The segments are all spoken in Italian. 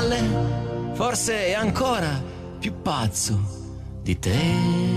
spalle, forse è ancora più pazzo di te.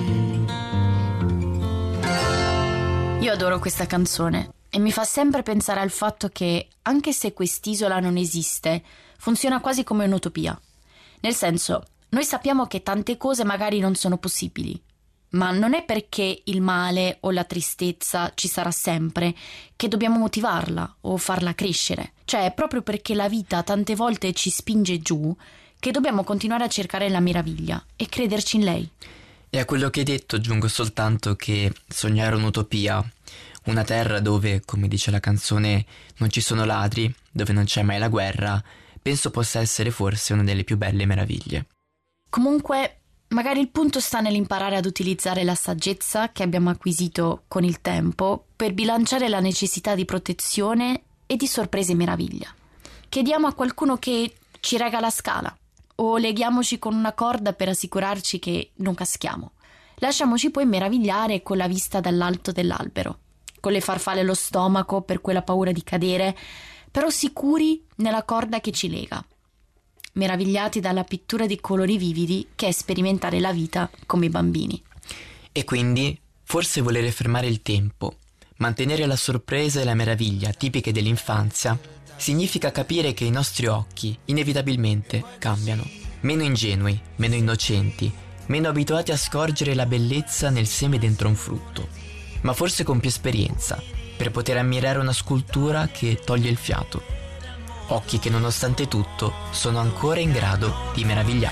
Io adoro questa canzone e mi fa sempre pensare al fatto che, anche se quest'isola non esiste, funziona quasi come un'utopia. Nel senso, noi sappiamo che tante cose magari non sono possibili, ma non è perché il male o la tristezza ci sarà sempre che dobbiamo motivarla o farla crescere. Cioè, è proprio perché la vita tante volte ci spinge giù che dobbiamo continuare a cercare la meraviglia e crederci in lei. E a quello che hai detto aggiungo soltanto che sognare un'utopia, una terra dove, come dice la canzone, non ci sono ladri, dove non c'è mai la guerra, penso possa essere forse una delle più belle meraviglie. Comunque, magari il punto sta nell'imparare ad utilizzare la saggezza che abbiamo acquisito con il tempo per bilanciare la necessità di protezione e di sorprese e meraviglia. Chiediamo a qualcuno che ci rega la scala o leghiamoci con una corda per assicurarci che non caschiamo. Lasciamoci poi meravigliare con la vista dall'alto dell'albero, con le farfalle allo stomaco per quella paura di cadere, però sicuri nella corda che ci lega, meravigliati dalla pittura di colori vividi che è sperimentare la vita come i bambini. E quindi, forse volere fermare il tempo, mantenere la sorpresa e la meraviglia tipiche dell'infanzia, significa capire che i nostri occhi, inevitabilmente, cambiano. Meno ingenui, meno innocenti, meno abituati a scorgere la bellezza nel seme dentro un frutto, ma forse con più esperienza, per poter ammirare una scultura che toglie il fiato. Occhi che nonostante tutto sono ancora in grado di meravigliare.